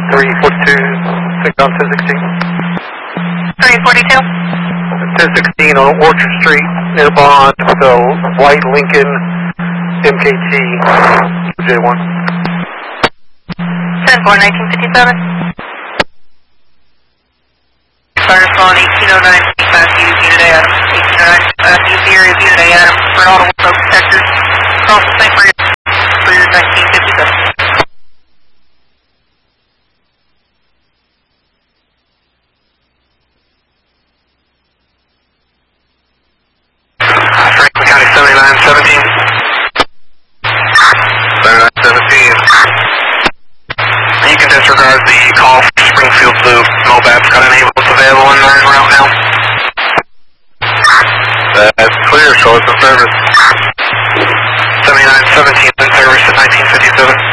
342, 6 on 1016. 342? 1016 on Orchard Street, near Bond, so white Lincoln MKT J1. 10-4, 1957. Fire spawn 1809, Matthews, Unit A, Adam. 1809, Matthews, the area of Unit A, Adam. For an auto window protector. Cross the St. Maria for your 1957. Franklin County 7917. 7917. You can disregard the call for Springfield Loop. Mobap's got an ambulance available and they're en route now. That's clear, so it's in service. 7917 in service at 1957.